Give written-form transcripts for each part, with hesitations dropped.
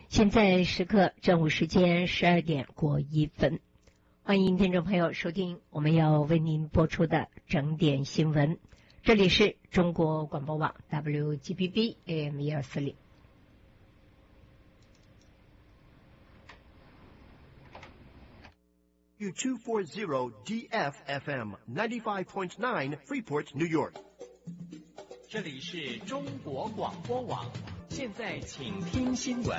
现在时刻正午时间12点过1分，欢迎听众朋友收听我们要为您播出的整点新闻。这里是中国广播网 WGBB AM 1240。 U240 DFFM 95.9 Freeport, New York。 这里是中国广播网，现在请听新闻。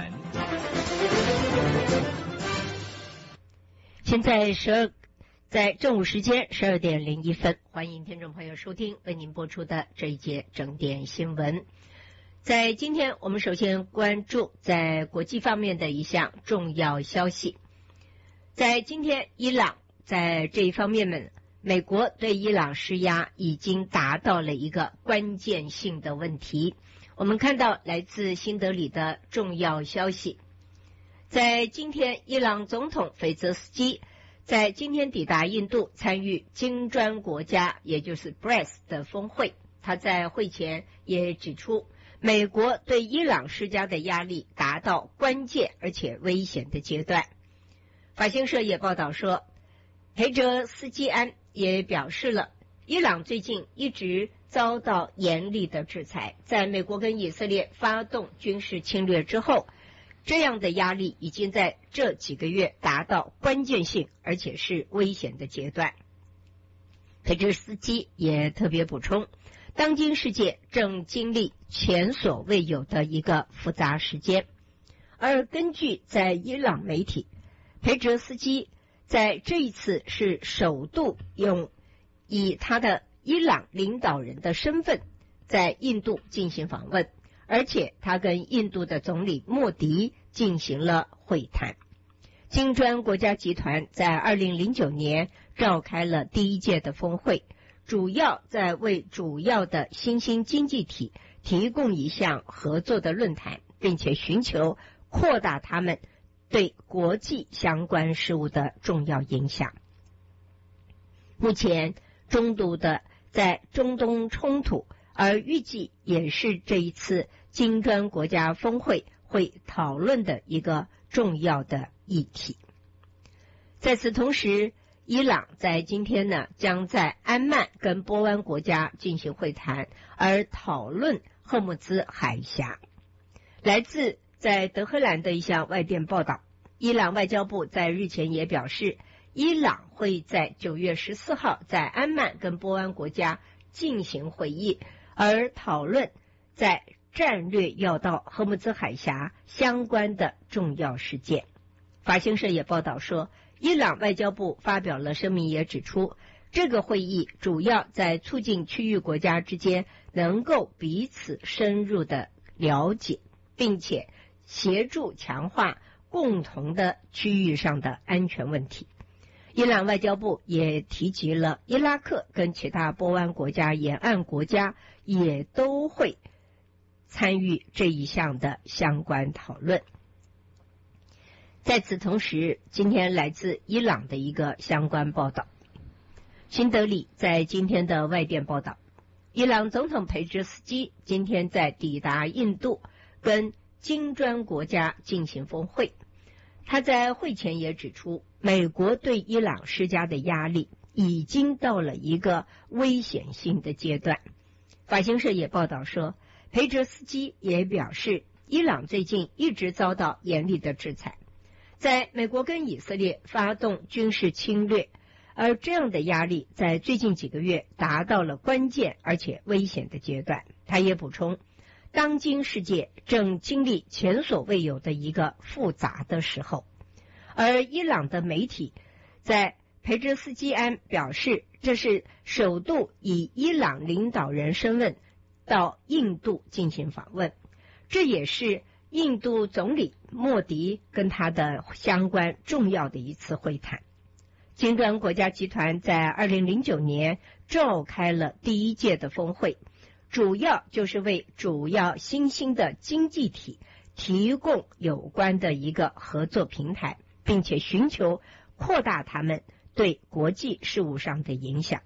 现在在正午时间12点01分，欢迎听众朋友收听为您播出的这一节整点新闻。在今天，我们首先关注在国际方面的一项重要消息。在今天，伊朗在这一方面呢，美国对伊朗施压已经达到了一个关键性的问题。我们看到来自新德里的重要消息，在今天，伊朗总统斐泽斯基在今天抵达印度，参与金砖国家，也就是 BRICS 的峰会。他在会前也指出，美国对伊朗施加的压力达到关键而且危险的阶段。法新社也报道说，裴哲斯基安也表示了，伊朗最近一直遭到严厉的制裁，在美国跟以色列发动军事侵略之后，这样的压力已经在这几个月达到关键性而且是危险的阶段。裴哲斯基也特别补充，当今世界正经历前所未有的一个复杂时间，而根据在伊朗媒体，裴哲斯基在这一次是首度以他的伊朗领导人的身份在印度进行访问，而且他跟印度的总理莫迪进行了会谈。金砖国家集团在2009年召开了第一届的峰会，主要在为主要的新兴经济体提供一项合作的论坛，并且寻求扩大他们对国际相关事务的重要影响。目前在中东冲突，而预计也是这一次金砖国家峰会会讨论的一个重要的议题。在此同时，伊朗在今天呢，将在安曼跟波湾国家进行会谈，而讨论赫木兹海峡。来自在德黑兰的一项外电报道，伊朗外交部在日前也表示，伊朗会在9月14号在安曼跟波湾国家进行会议，而讨论在战略要道赫木兹海峡相关的重要事件。法新社也报道说，伊朗外交部发表了声明，也指出这个会议主要在促进区域国家之间能够彼此深入的了解，并且协助强化共同的区域上的安全问题。伊朗外交部也提及了伊拉克跟其他波湾国家沿岸国家也都会参与这一项的相关讨论。在此同时，今天来自伊朗的一个相关报道，新德里在今天的外电报道，伊朗总统裴哲斯基今天在抵达印度跟金砖国家进行峰会。他在会前也指出，美国对伊朗施加的压力已经到了一个危险性的阶段。法新社也报道说，裴哲斯基也表示，伊朗最近一直遭到严厉的制裁，在美国跟以色列发动军事侵略，而这样的压力在最近几个月达到了关键而且危险的阶段。他也补充，当今世界正经历前所未有的一个复杂的时候，而伊朗的媒体在裴哲斯基安表示，这是首度以伊朗领导人身份到印度进行访问，这也是印度总理莫迪跟他的相关重要的一次会谈。金砖国家集团在2009年召开了第一届的峰会，主要就是为主要新兴的经济体提供有关的一个合作平台，并且寻求扩大他们对国际事务上的影响。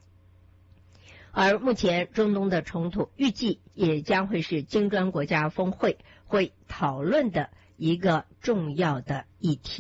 而目前中东的冲突预计也将会是金砖国家峰会会讨论的一个重要的议题。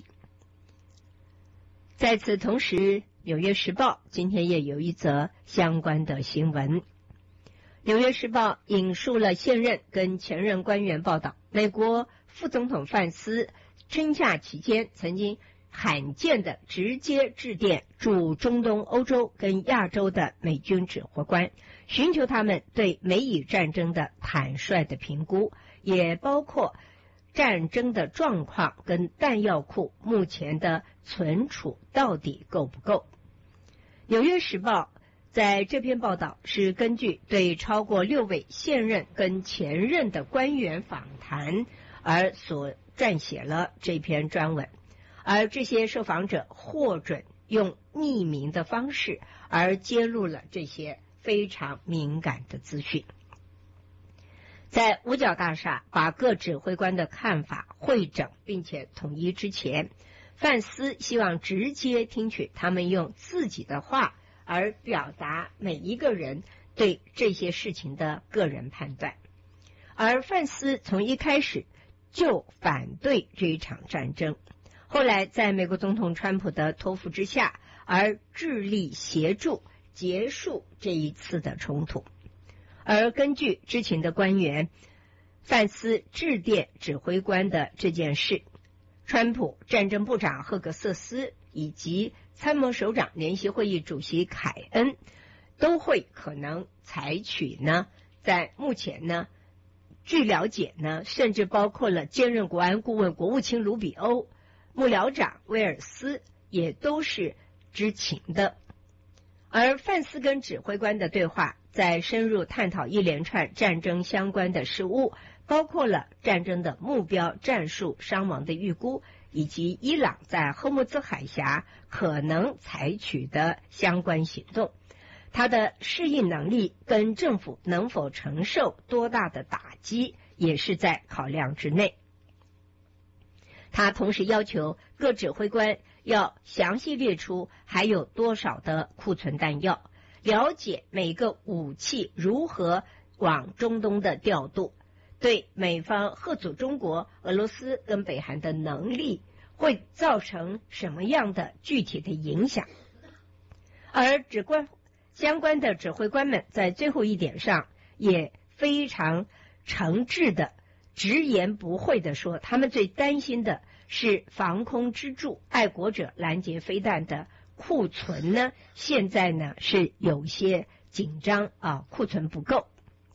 在此同时，《纽约时报》今天也有一则相关的新闻。《纽约时报》引述了现任跟前任官员报道，美国副总统范斯春假期间曾经罕见的直接致电驻中东、欧洲跟亚洲的美军指挥官，寻求他们对美以战争的坦率的评估，也包括战争的状况跟弹药库目前的存储到底够不够。纽约时报在这篇报道是根据对超过6位现任跟前任的官员访谈而所撰写了这篇专文，而这些受访者获准用匿名的方式而揭露了这些非常敏感的资讯。在五角大厦把各指挥官的看法汇整并且统一之前，范斯希望直接听取他们用自己的话而表达每一个人对这些事情的个人判断。而范斯从一开始就反对这一场战争，后来在美国总统川普的托付之下，而致力协助结束这一次的冲突。而根据知情的官员，范斯致电指挥官的这件事，川普战争部长赫格瑟斯以及参谋首长联席会议主席凯恩都会可能采取呢，在目前呢，据了解呢，甚至包括了兼任国安顾问国务卿卢比欧、幕僚长威尔斯也都是知情的。而范斯跟指挥官的对话在深入探讨一连串战争相关的事务，包括了战争的目标、战术、伤亡的预估，以及伊朗在霍木兹海峡可能采取的相关行动，它的适应能力跟政府能否承受多大的打击也是在考量之内。他同时要求各指挥官要详细列出还有多少的库存弹药，了解每个武器如何往中东的调度，对美方吓阻中国、俄罗斯跟北韩的能力会造成什么样的具体的影响。而相关的指挥官们在最后一点上也非常诚挚的直言不讳的说，他们最担心的是防空支柱爱国者拦截飞弹的库存呢，现在呢是有些紧张库存不够。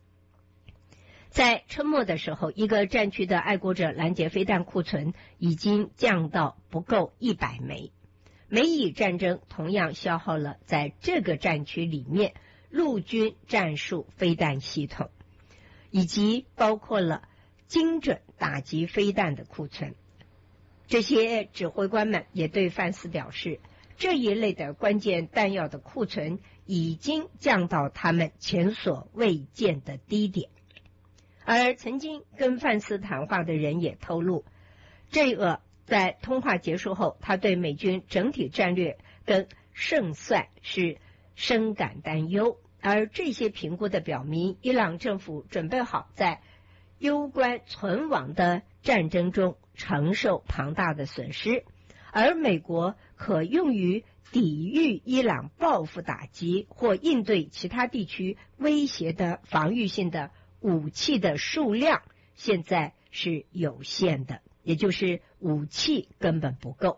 在春末的时候，一个战区的爱国者拦截飞弹库存已经降到不够100枚。美以战争同样消耗了在这个战区里面陆军战术飞弹系统，以及包括了精准打击飞弹的库存。这些指挥官们也对范斯表示，这一类的关键弹药的库存已经降到他们前所未见的低点。而曾经跟范斯谈话的人也透露，这个在通话结束后，他对美军整体战略跟胜算是深感担忧，而这些评估的表明，伊朗政府准备好在攸关存亡的战争中承受庞大的损失，而美国可用于抵御伊朗报复打击或应对其他地区威胁的防御性的武器的数量现在是有限的，也就是武器根本不够。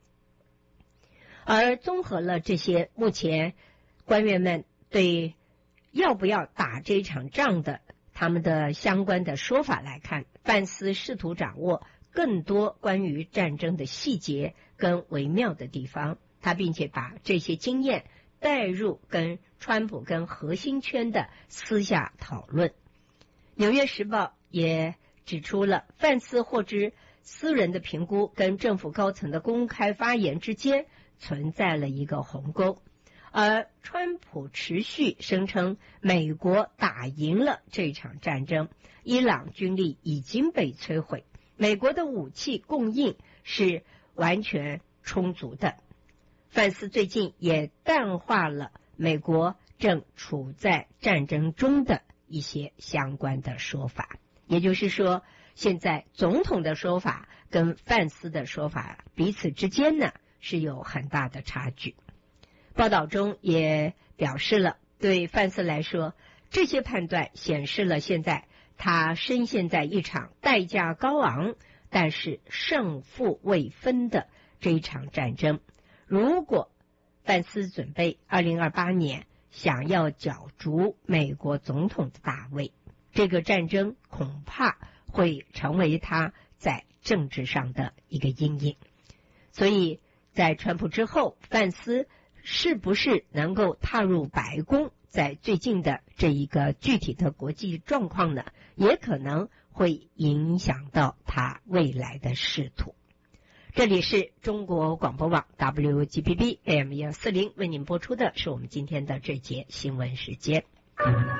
而综合了这些目前官员们对要不要打这场仗的他们的相关的说法来看，范斯试图掌握更多关于战争的细节跟微妙的地方，他并且把这些经验带入跟川普跟核心圈的私下讨论。纽约时报也指出了范斯获知私人的评估跟政府高层的公开发言之间存在了一个鸿沟，而川普持续声称美国打赢了这场战争，伊朗军力已经被摧毁，美国的武器供应是完全充足的。范斯最近也淡化了美国正处在战争中的一些相关的说法，也就是说，现在总统的说法跟范斯的说法彼此之间呢是有很大的差距。报道中也表示了，对范斯来说，这些判断显示了现在他深陷在一场代价高昂但是胜负未分的这一场战争。如果范斯准备2028年想要角逐美国总统的大位，这个战争恐怕会成为他在政治上的一个阴影。所以在川普之后，范斯是不是能够踏入白宫，在最近的这一个具体的国际状况呢，也可能会影响到他未来的仕途。这里是中国广播网 WGBB AM 1240为您播出的是我们今天的这节新闻时间。